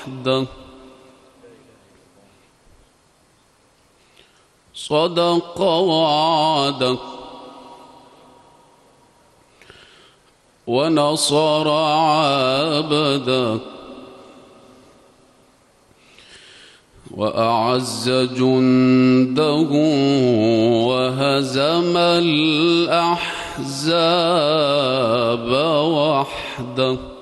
وحده صدق وعده ونصر عبده وأعز جنده وهزم الأحزاب وحده.